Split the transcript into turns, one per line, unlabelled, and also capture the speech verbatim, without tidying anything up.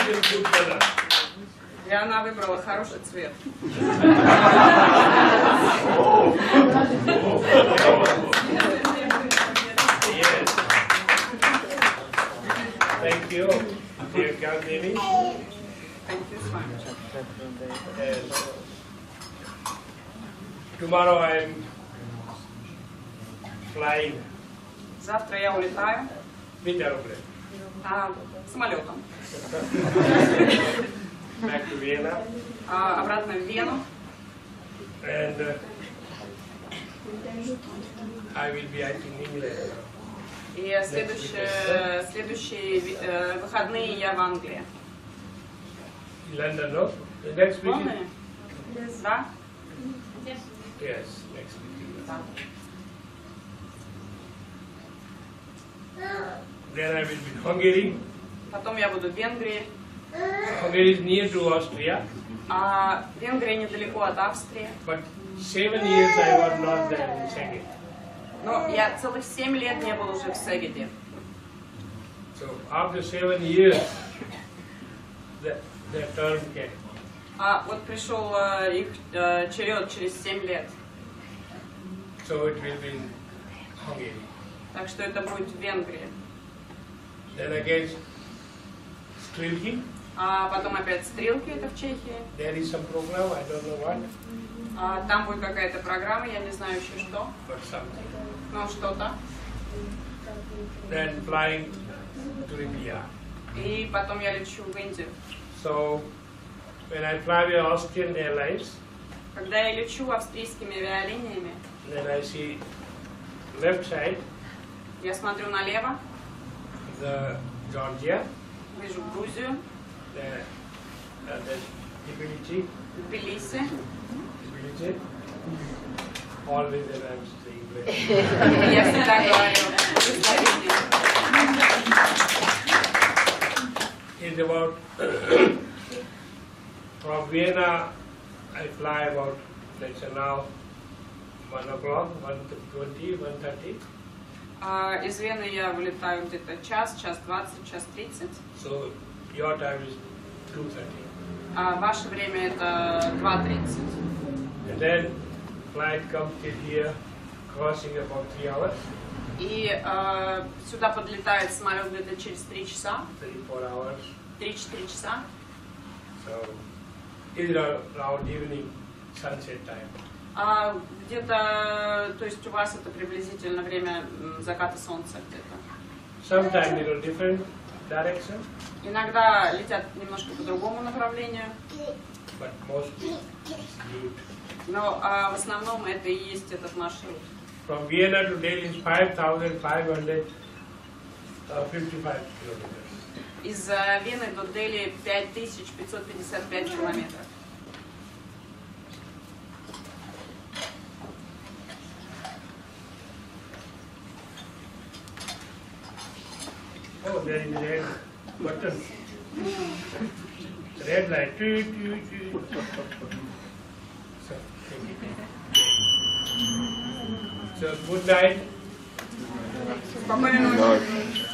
chosen good color.
И она выбрала хороший цвет.
Yes. Thank you, dear Gandhini.
Thank you so much.
And tomorrow I am flying
Завтра я улетаю
with aeroplane
а, самолетом
back to Vienna.
а, обратно в Вену.
And uh, I will be, I think, in England.
И следующие, следующие э, выходные я в Англии.
London, no? The next week?
Полные? Да?
Yes, next week.
Да.
Then I will be in Hungary.
Потом я буду в Венгрии.
Hungary is near to Austria,
А Венгрия недалеко от Австрии.
but seven years I was not there in Szeged.
Но я целых семь лет не был уже в Сегеде.
So after seven years, the, the term came.
А вот пришел э, их э, черед через семь лет.
So it will be in Hungary.
Так что это будет в Венгрии.
Then again, Strilki.
А потом опять Стрелки, это в Чехии.
There is some program, I don't know what,
А там будет какая-то программа, я не знаю еще что.
but something.
Но что-то.
Then flying to India.
И потом я лечу в Индию.
So when I fly with Austrian Airlines,
Когда я лечу австрийскими авиалиниями,
then I see left side,
я смотрю налево,
the Georgia,
вижу Грузию,
the, uh, the Tbilisi,
Тбилиси.
Tbilisi. Always when I'm saying that.
Я всегда говорю,
It's about from Vienna I fly about, let's say now, one o'clock, one twenty, one thirty.
А из Вены я вылетаю где-то час, час двадцать, час тридцать.
So your time is two thirty.
А ваше время это два тридцать.
And then flight comes till here, crossing about three hours,
И э, сюда подлетает самолет где-то через три часа,
three, four hours.
три-четыре часа.
So it's around evening sunset time.
А где-то, то есть у вас это приблизительно время м, заката солнца где-то.
Sometimes in a different direction,
Иногда летят немножко по другому направлению,
but mostly it's good.
но а, в основном это и есть этот маршрут.
From Vienna to Delhi is five thousand five hundred fifty-five kilometers.
Из э, Вены до Дели пять тысяч пятьсот пятьдесят пять километров.
Oh, there is a red button. Red light. Toot, toot, toot. So, so good night.
Спокойной ночи.